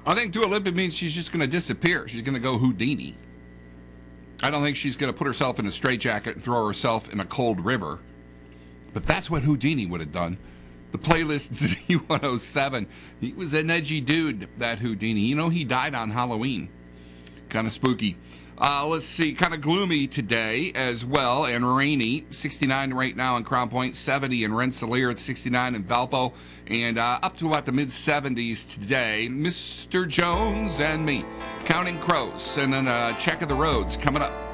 I think Dua Lipa means she's just going to disappear. She's going to go Houdini. I don't think she's going to put herself in a straitjacket and throw herself in a cold river. But that's what Houdini would have done. The playlist Z107. He was an edgy dude, that Houdini. You know, he died on Halloween. Kind of spooky. Let's see, kind of gloomy today as well, and rainy. 69 right now in Crown Point, 70 in Rensselaer, at 69 in Valpo, and up to about the mid-70s today. Mr. Jones and me, Counting Crows, and then a check of the roads coming up.